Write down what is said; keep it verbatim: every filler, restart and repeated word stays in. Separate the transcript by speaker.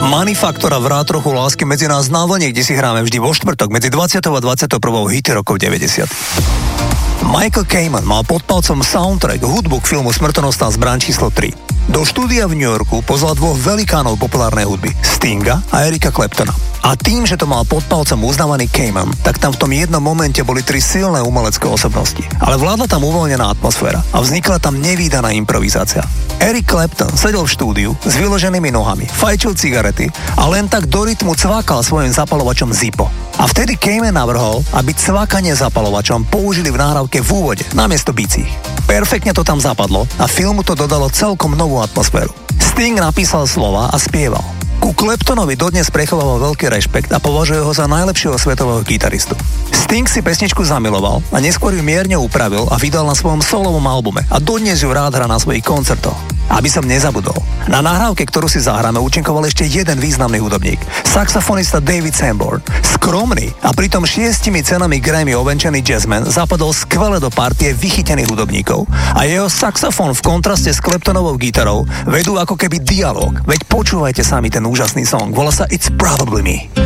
Speaker 1: Manifaktora vrá trochu lásky medzi nás na vlne, kde si hráme vždy vo štvrtok medzi dvadsiatou a dvadsiatou prvou hity rokov deväťdesiat. Michael Kamen mal pod palcom soundtrack, hudbu k filmu Smrtonosná zbraň číslo tri. Do štúdia v New Yorku pozval dvoch velikánov populárnej hudby, Stinga a Erika Claptona. A tým, že to mal pod palcom uznávaný Kamen, tak tam v tom jednom momente boli tri silné umelecké osobnosti. Ale vládla tam uvoľnená atmosféra a vznikla tam nevídaná improvizácia. Eric Clapton sedel v štúdiu s vyloženými nohami, fajčil cigarety a len tak do rytmu cvakal svojim zapalovačom Zippo. A vtedy Kamen navrhol, aby cvakanie zapalovačom použili v nahrávke v úvode, namiesto bicích. Perfektne to tam zapadlo a filmu to dodalo celkom novú atmosféru. Sting napísal slova a spieval. Ku Claptonovi dodnes prechováva veľký rešpekt a považuje ho za najlepšieho svetového gitaristu. Sting si pesničku zamiloval a neskôr ju mierne upravil a vydal na svojom solovom albume a dodnes ju rád hrá na svojich koncertoch. Aby som nezabudol, na nahrávke, ktorú si zahráme, účinkoval ešte jeden významný hudobník, saxofonista David Sanborn. Skromný a pritom šiestimi cenami Grammy ovenčený jazzman zapadol skvele do partie vychytených hudobníkov a jeho saxofón v kontraste s Claptonovou gitarou vedú ako keby dialóg. Veď počúvajte sami ten úžasný song, volá sa It's Probably Me.